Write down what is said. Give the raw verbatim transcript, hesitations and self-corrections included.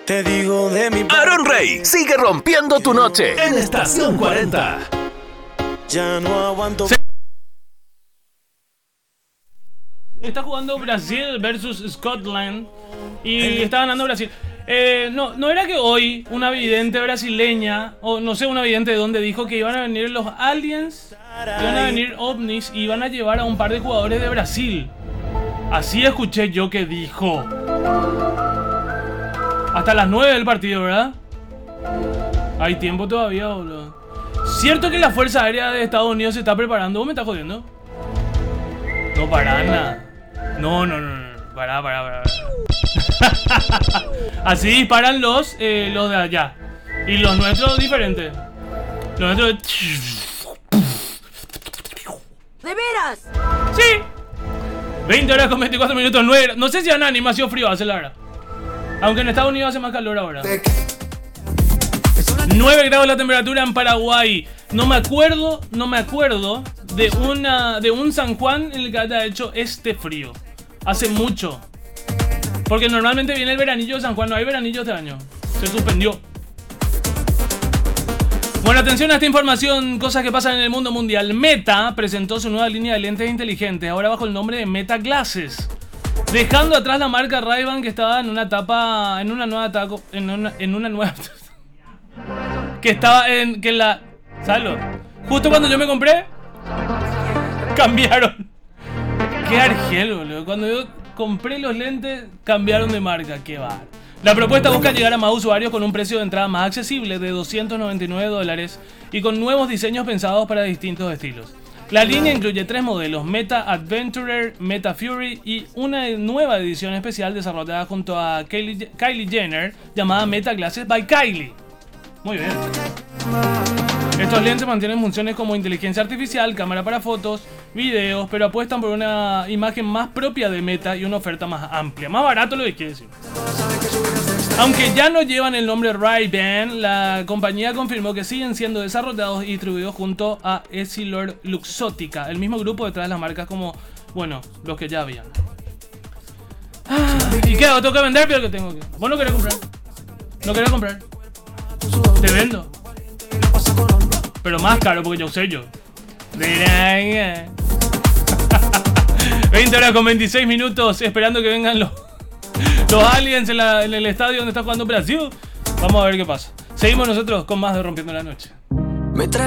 Te digo de mi... Aaron Rey sigue rompiendo tu noche en Estación cuarenta. Ya no aguanto. Se... Está jugando Brasil versus Scotland y está ganando Brasil. Eh, no, no era que hoy una vidente brasileña, o no sé, una vidente de dónde dijo que iban a venir los aliens, iban a venir ovnis y iban a llevar a un par de jugadores de Brasil. Así escuché yo que dijo. Hasta las nueve del partido, ¿verdad? Hay tiempo todavía, boludo. ¿Cierto que la Fuerza Aérea de Estados Unidos se está preparando? ¿Vos me estás jodiendo? No, para nada. No, no, no, no. Pará, pará, pará. Así disparan los, eh, los de allá. Y los nuestros diferentes. Los nuestros... ¿De veras? Sí. veinte horas con veinticuatro minutos, nueve. No sé si Ana animación frío hace la hora. Aunque en Estados Unidos hace más calor ahora. nueve grados la temperatura en Paraguay. No me acuerdo, no me acuerdo de una de un San Juan en el que haya hecho este frío. Hace mucho. Porque normalmente viene el veranillo de San Juan. No hay veranillo este año. Se suspendió. Bueno, atención a esta información. Cosas que pasan en el mundo mundial. Meta presentó su nueva línea de lentes inteligentes. Ahora bajo el nombre de Meta Glasses. Dejando atrás la marca Ray-Ban que estaba en una etapa. En una nueva etapa. En una, en una nueva. Que estaba en. Que la. ¿Sabes? Justo cuando yo me compré. Cambiaron. Qué argel, boludo. Cuando yo compré los lentes, cambiaron de marca. Qué bar. La propuesta busca llegar a más usuarios con un precio de entrada más accesible de doscientos noventa y nueve dólares y con nuevos diseños pensados para distintos estilos. La línea incluye tres modelos: Meta Adventurer, Meta Fury y una nueva edición especial desarrollada junto a Kylie, Kylie Jenner llamada Meta Glasses by Kylie. Muy bien. Estos lentes mantienen funciones como inteligencia artificial, cámara para fotos, videos, pero apuestan por una imagen más propia de Meta y una oferta más amplia. Más barato lo que quiere decir. Aunque ya no llevan el nombre Ray-Ban, la compañía confirmó que siguen siendo desarrollados y distribuidos junto a EssilorLuxottica, el mismo grupo detrás de las marcas como, bueno, los que ya habían. Ah, ¿y qué hago? ¿Tengo que vender? Pero que tengo que... ¿Vos no querés comprar? ¿No querés comprar? Te vendo. Pero más caro porque yo sé yo. veinte horas con veintiséis minutos esperando que vengan los, los aliens en, la, en el estadio donde está jugando Brasil. Vamos a ver qué pasa. Seguimos nosotros con más de Rompiendo la Noche. Me trae